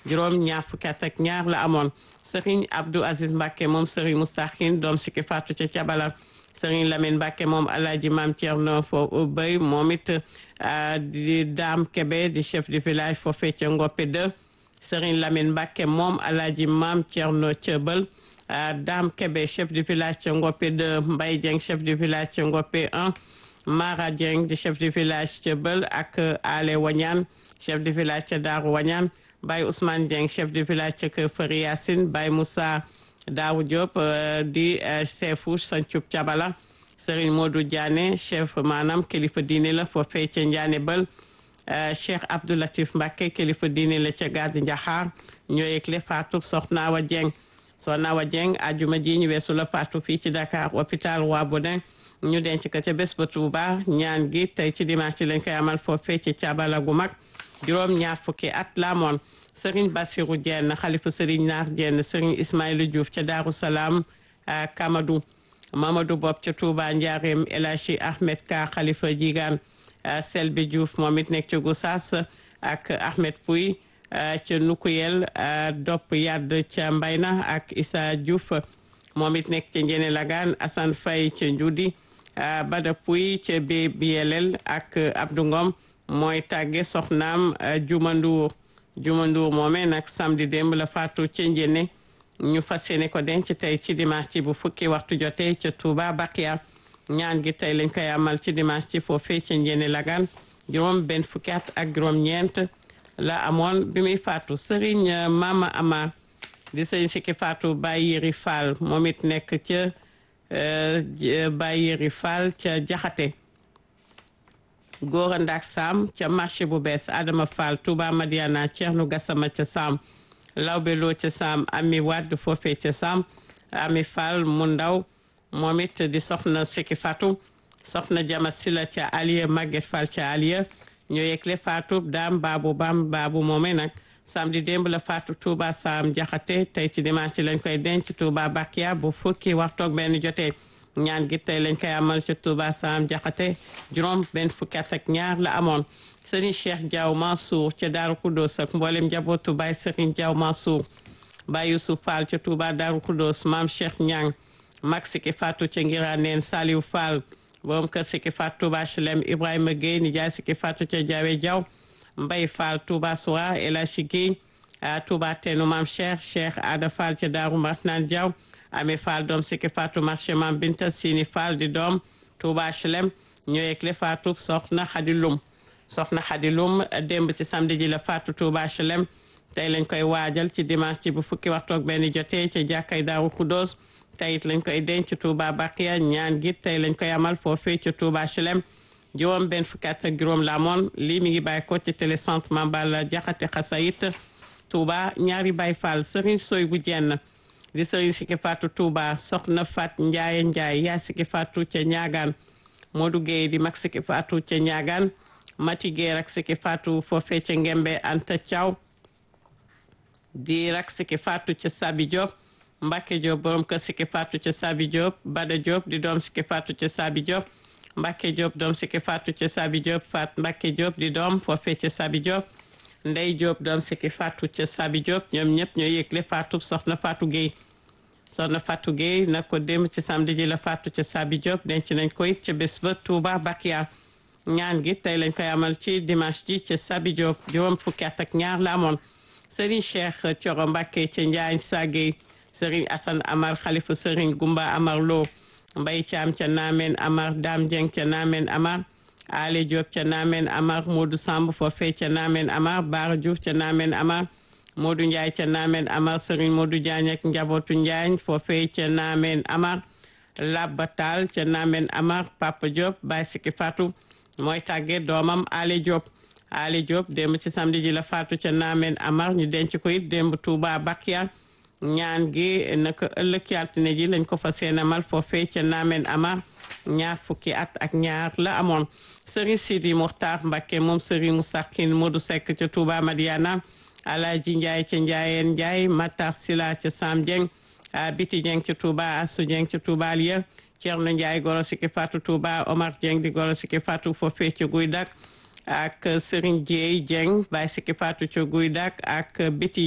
juróom ñaar fukki at ak ñaar la amoon Serigne Abdou Aziz Mbacke moom Serigne Moustakhin doom Sikki Fatou ca Cabala Serigne Lamine Mbacke moom Alaaji Maam Thierno fo Bay moom it di Dame Kebe di chef du village foofee ca Ngoppe 2 Serigne Lamine Mbacke moom Alaaji Maam Thierno Thiebal Dame Kebe chef du village ca Ngoppe 2 Mbaye Dieng chef du village ca Ngoppe 1 Mara Dieng di chef du village ca Beul ak Ale Wañaan chef du village ca Daaru Wañaan Baye Ousmane Dieng chef du village ca Kër Fari Yacine Baye Moussa Daawu Diop di chefu Sancub Cabala Serigne Modou Diané chef maanaam kilifa diine la foofee ca Ndiané Beul Cheikh Abdou Latif Mbacke kilifa diine la ca Gade Njaxaar ñoo yëgle faatu Soxna Awa Dieng Soxna Awa Dieng ajuma ji ñu weesu la faatu fii ci Dakar hôpital Roi Baudouin ñu denc ko ca bés ba Touba ñaan gi tey ci dimanche lañ koy amal foofee ci Cabala gu mag juróom ñaar fukki at la amoon Serigne Bassirou Dieng xalifa Serigne Naar Dieng Serigne Ismaïla Diouf ca Daaru Salaam Kamadou Mamadou Bob ca Touba Ndiarème El Hadji Ahmed Ka xalifa Jigaan Selbe Diouf moom it nekk ca Gossas ak Ahmed Pouy ca Nukuyel Dopp Yadd ca Mbayna ak Issa Diouf moom it nekk ca Njene Lagan Assane Faye ca Njudi Bada Pouy ca BBLL ak Abdou Ngom mooy tàgge soxnaam Juma Ndour moomee nag samedi démb la faatu ca Njene ñu fas yéene ko denc tey ci dimanche ci bu fukki waxtu jotee ca Touba Bakia ñaan gi tey lañ koy amal ci dimanche ci foofee ca Njene Lagan juróom benn fukki at ak juróom ñeent la amoon bi muy faatu Serigne Mama Ama di sëñ Sikki Fatou Baye Yeri Fall moom it nekk ca Baye Yeri Fall ca Jaxate Góora Ndak Sam ca marché bu bees Adama Fall Touba Madiana Thierno Gassama ca Sam Lawbe Lo ca Sam Ami Wade foofee ca Sam Ami Fall mu ndaw moom it di soxna Sikki Fatou soxna Jama Sila ca Aliya Maguette Fall ca Aliya ñoo yëgle Fatou Dame Babou Bam Babou moomee nag samedi démb la faatu Touba Sam Jaxate tey ci dimanche lañ koy denc Touba Bakia bu fukki waxtu ak benn jotee ñaan gi tey lañ koy amal ci Touba Sam Jaxate juróom benn fukki at ak ñaar la amoon Serigne Cheikh Diaw Mansour ca Daaru Kudos ak mboolem njabootu Baye Serigne Diaw Mansour Baye Youssouf Fall ca Touba Daaru Kudos Maam Cheikh Ñang mag Sikki Fatou ca Ngiraneen Saliou Fall borom kër Sikki Fatou Touba HLM Ibrahima Gueye nijaay Sikki Fatou ca Diawe Diaw Mbaye Fall Touba Soura El Hadji Gueye Touba Teenu Maam Cheikh Ada Fall ca Daaru Marnaan Diaw Ami Fall doom Sikki Fatou marché Maam Binta Sini Fall di doom Touba HLM ñoo yëgle Fatou soxna Xadi Lum démb ci samedi ji la Fatou Touba HLM tey lañ koy waajal ci dimanche ci bu fukki waxtu ak benn jotee ca jàkkay Daaru Kudos tey it lañ koy denc Touba Bakia ñaan gi tey lañ koy amal foofee ca Touba HLM juróom benn fukki at ak juróom la amoon lii mi ngi bàyyi ko ci télécentre Mambala Jaxate Xasayit Touba ñaari Baye Fall Serigne Soy bu jenn di Serigne Sikki Fatou Touba soxna Fat Ndiaye yaa Sikki Fatou ca Ñaagaan Modou Gueye di mag Sikki Fatou ca Ñaagaan Mati Gueye rak Sikki Fatou foofee ca Ngembe Anta Thiaw di rak Sikki Fatou ca Sabi Diop Mbacke Diop borom kër Sikki Fatou ca Sabi Diop Bada Diop di doom Sikki Fatou ca Sabi Diop Mbacke Diop doom Sikki Fatou ca Sabi Diop Fat Mbacke Diop di doom foofee ca Sabi Diop Ndey Diop doom Sikki Fatou ca Sabi Diop ñoom ñëpp ñoo yëgle Fatou soxna Fatou Gueye na ko dem ci samedi ji la Fatou ca Sabi Diop denc nañ ko it ca bés ba Touba Bakia ñaan gi tey lañ koy amal ci dimanche ji ca Sabi Diop juróom fukki at ak ñaar la amoon Serigne Cheikh Thioro Mbacke ca Njaañ Sagey Serigne Assane Amar xalifu Serigne Gumba Amar Lo Mbaye Thiam ca Namen Amar Dame Dieng ca Namen Amar Ali Diop ca Namen Amar Modou Samb foofee ca Namen Amar Bara Diouf ca Namen Amar Modou Ndiaye ca Namen Amar Serigne Modou Diagne ak njabootu Ndiagne foofee ca Namen Amar Labatal ca Namen Amar Papa Diop Baye Sikki Fatou mooy tàgge doomam Ali Diop démb ci samedi ji la faatu ca Namen Amar ñu denc ko it démb Touba Bakia ñaan gi naka ëllëg ci altine ji lañ ko fa seenamal foofee ca Namen Amar ñaar fukki at ak ñaar la amoon Serigne Sidi Mokhtar Mbacké moom Serigne Moussakin Modou Seck ca Touba Madiana Alaji Ndiaye ca Ndiayeen Ndiaye Matar Sila ca Sam Dieng Biti Dieng ca Touba Assou Dieng ca Touba Aliya Thierno Ndiaye goro Sikki Fatou Touba Omar Dieng di goro Sikki Fatou foofee ca Guy Dak ak Serigne Dieye Dieng Baye Sikki Fatou ca Guy Dak ak Biti